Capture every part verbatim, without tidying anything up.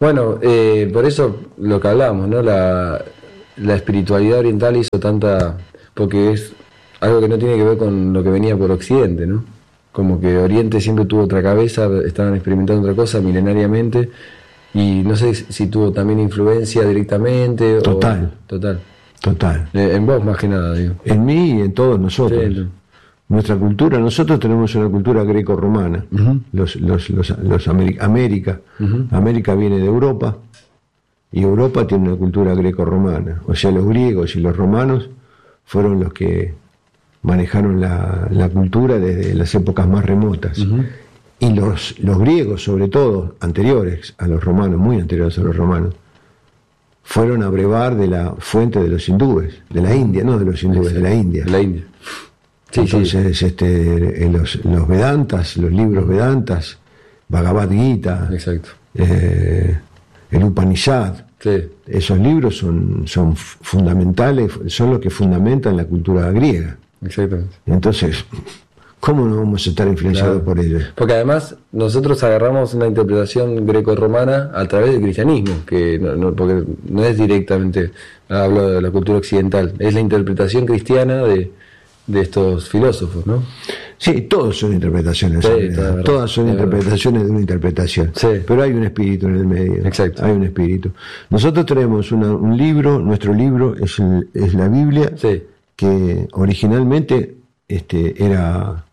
Bueno, eh, por eso lo que hablamos, ¿no? La, la espiritualidad oriental hizo tanta... porque es algo que no tiene que ver con lo que venía por Occidente, ¿no? Como que Oriente siempre tuvo otra cabeza, estaban experimentando otra cosa milenariamente, y no sé si tuvo también influencia directamente. Total. O, total. Total. Eh, en vos más que nada, digo. En mí y en todos nosotros. Sí, no. Nuestra cultura, nosotros tenemos una cultura greco-romana. Uh-huh. Los, los, los, los América, América, uh-huh. América viene de Europa, y Europa tiene una cultura greco-romana. O sea, los griegos y los romanos fueron los que manejaron la, la cultura desde las épocas más remotas. Uh-huh. Y los, los griegos, sobre todo, anteriores a los romanos, muy anteriores a los romanos, fueron a brevar de la fuente de los hindúes, de la India, no de los hindúes, sí, de la India. De la India. Sí, Entonces, sí. este, los, los Vedantas, los libros Vedantas, Bhagavad Gita, exacto. Eh, el Upanishad, sí. Esos libros son, son fundamentales, son los que fundamentan la cultura griega. Exactamente. Entonces, ¿cómo no vamos a estar influenciados claro. por ellos? Porque además nosotros agarramos una interpretación greco-romana a través del cristianismo, que no, no, porque no es directamente, hablo de la cultura occidental, es la interpretación cristiana de, de estos filósofos, ¿no? Sí, todos son interpretaciones, sí, toda todas son interpretaciones verdad. de una interpretación, sí. pero hay un espíritu en el medio. Exacto. Hay un espíritu. Nosotros tenemos una, un libro, nuestro libro es, el, es la Biblia, sí. que originalmente este, era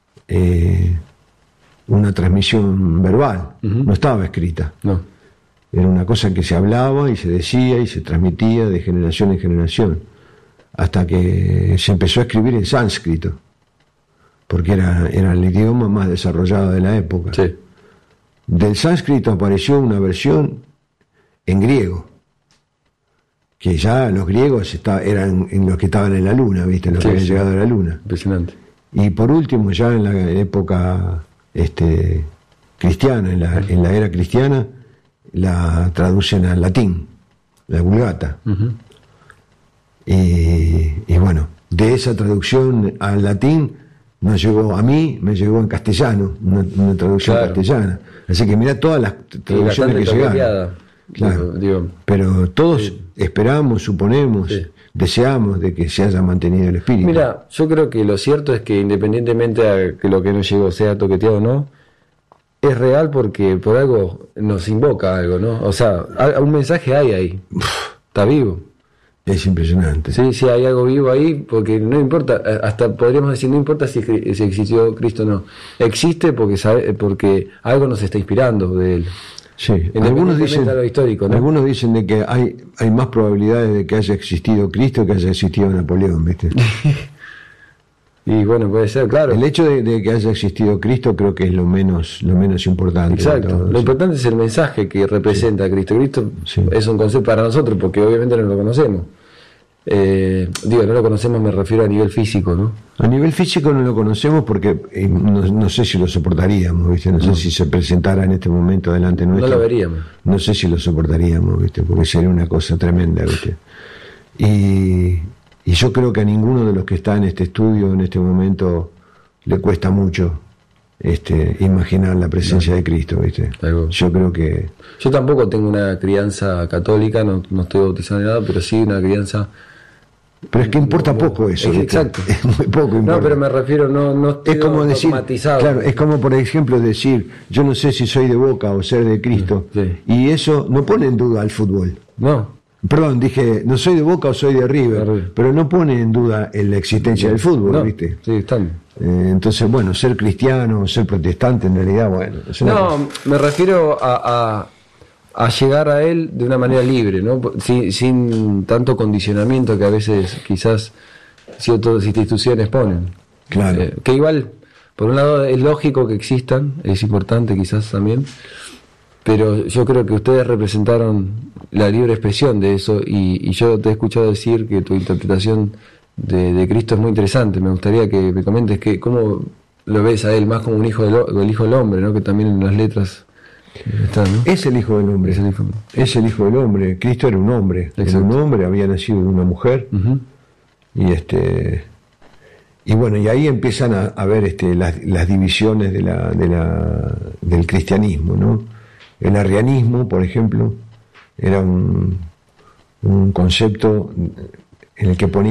eh, una transmisión verbal, uh-huh. no estaba escrita. No. Era una cosa que se hablaba y se decía y se transmitía de generación en generación, hasta que se empezó a escribir en sánscrito, porque era, era el idioma más desarrollado de la época. Sí. Del sánscrito apareció una versión en griego, que ya los griegos está, eran en los que estaban en la luna, ¿viste? Los sí, que habían sí. llegado a la luna. Impresionante. Y por último, ya en la época este, cristiana, en la, en la era cristiana, la traducen al latín, la Vulgata. Uh-huh. y, y bueno, de esa traducción al latín nos llegó a mí, me llegó en castellano, una, una traducción claro. castellana. Así que mirá todas las traducciones que llegaron. Claro. Digo, pero todos sí. esperamos, suponemos, sí. deseamos de que se haya mantenido el espíritu. Mira, yo creo que lo cierto es que independientemente de que lo que nos llegó sea toqueteado o no, es real porque por algo nos invoca algo, ¿no? O sea, un mensaje hay ahí, está vivo. Es impresionante. Sí, sí, hay algo vivo ahí, porque no importa, hasta podríamos decir, no importa si, si existió Cristo o no, existe porque sabe, porque algo nos está inspirando de él. Sí, algunos dicen, lo histórico, ¿no? algunos dicen de que hay, hay más probabilidades de que haya existido Cristo que haya existido Napoleón, ¿viste? Y bueno, puede ser, claro. El hecho de, de que haya existido Cristo creo que es lo menos, lo menos importante. Exacto. Todo, lo sí. importante es el mensaje que representa sí. a Cristo. Cristo sí. es un concepto para nosotros porque obviamente no lo conocemos. Eh, digo, no lo conocemos, me refiero a nivel físico, ¿no? A nivel físico no lo conocemos porque eh, no, no sé si lo soportaríamos, ¿viste? No, no sé si se presentara en este momento delante nuestro. No lo veríamos. No sé si lo soportaríamos, ¿viste? Porque sería una cosa tremenda, ¿viste? Y, y yo creo que a ninguno de los que está en este estudio en este momento le cuesta mucho este, imaginar la presencia no. de Cristo, ¿viste? Algo. Yo creo que... Yo tampoco tengo una crianza católica, no, no estoy bautizado ni nada, pero sí una crianza... Pero es que importa poco eso. Es que exacto. Es muy poco importa. No, pero me refiero, no, no estoy es como decir, automatizado. Claro, es como por ejemplo decir, yo no sé si soy de Boca o ser de Cristo. Sí. Y eso no pone en duda al fútbol. No. Perdón, dije, no soy de Boca o soy de River, River. pero no pone en duda la existencia sí. del fútbol, no. ¿viste? Sí, están. Eh, entonces, bueno, ser cristiano o ser protestante en realidad, bueno. Es una no, cosa. Me refiero a... a... a llegar a él de una manera libre, ¿no? Sin, sin tanto condicionamiento que a veces quizás ciertas instituciones ponen. Claro. Eh, que igual, por un lado es lógico que existan, es importante quizás también, pero yo creo que ustedes representaron la libre expresión de eso y, y yo te he escuchado decir que tu interpretación de, de Cristo es muy interesante. Me gustaría que me comentes que cómo lo ves a él más como un hijo del, del hijo del hombre, ¿no? Que también en las letras está, ¿no? Es el hijo del hombre. Es el hijo, es el hijo del hombre. Cristo era un hombre. Exacto. Era un hombre, había nacido de una mujer. Uh-huh. Y este y bueno, y ahí empiezan a, a ver este las, las divisiones de la, de la del cristianismo, ¿no? El arrianismo, por ejemplo, era un, un concepto en el que ponía